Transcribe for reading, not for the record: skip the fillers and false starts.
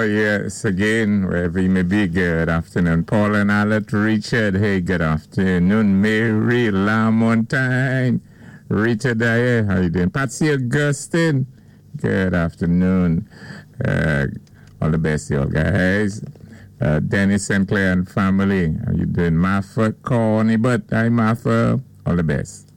yes, again, wherever you may be, good afternoon. Paul and Alec, Richard, hey, good afternoon. Mary Lamontagne, Rita Dyer, how you doing? Patsy Augustine, good afternoon. All the best, y'all guys. Dennis Sinclair and family, how you doing? Martha Corney, but hi, Martha, all the best.